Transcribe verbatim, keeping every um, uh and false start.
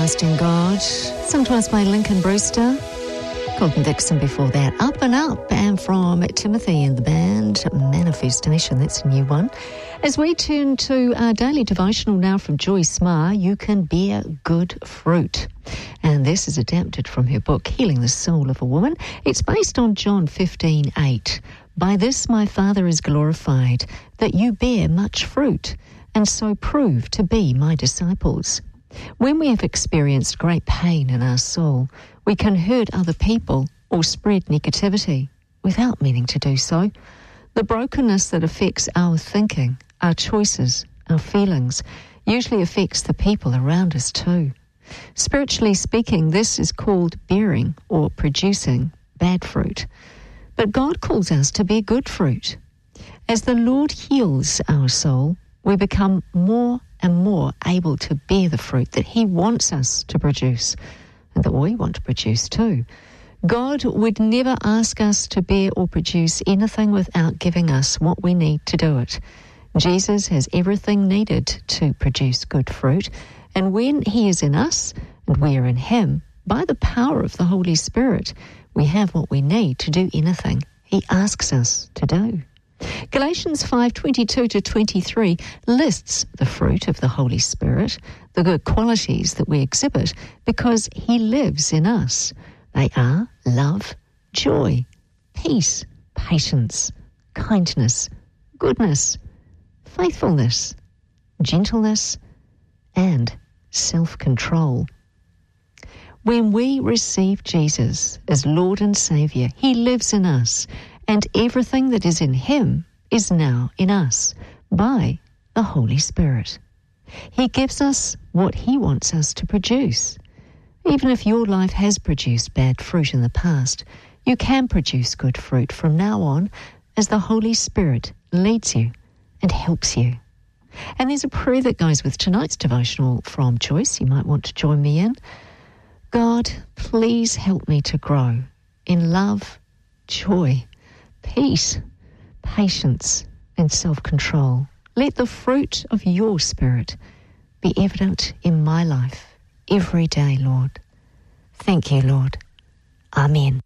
Everlasting God, sung to us by Lincoln Brewster. Colton Dixon before that, Up and Up, and from Timothy and the band, Manifestation, that's a new one. As we turn to our daily devotional now from Joyce Meyer, You Can Bear Good Fruit. And this is adapted from her book, Healing the Soul of a Woman. It's based on John fifteen eight. By this my Father is glorified, that you bear much fruit, and so prove to be my disciples. When we have experienced great pain in our soul, we can hurt other people or spread negativity without meaning to do so. The brokenness that affects our thinking, our choices, our feelings, usually affects the people around us too. Spiritually speaking, this is called bearing or producing bad fruit. But God calls us to bear good fruit. As the Lord heals our soul, we become more and more able to bear the fruit that He wants us to produce, and that we want to produce too. God would never ask us to bear or produce anything without giving us what we need to do it. Jesus has everything needed to produce good fruit, and when He is in us and we are in Him, by the power of the Holy Spirit, we have what we need to do anything He asks us to do. Galatians five twenty-two to twenty-three lists the fruit of the Holy Spirit, the good qualities that we exhibit, because He lives in us. They are love, joy, peace, patience, kindness, goodness, faithfulness, gentleness, and self-control. When we receive Jesus as Lord and Saviour, He lives in us, and everything that is in Him is now in us by the Holy Spirit. He gives us what He wants us to produce. Even if your life has produced bad fruit in the past, you can produce good fruit from now on as the Holy Spirit leads you and helps you. And there's a prayer that goes with tonight's devotional from Joyce. You might want to join me in. God, please help me to grow in love, joy, peace, patience, and self-control. Let the fruit of your Spirit be evident in my life every day, Lord. Thank you, Lord. Amen.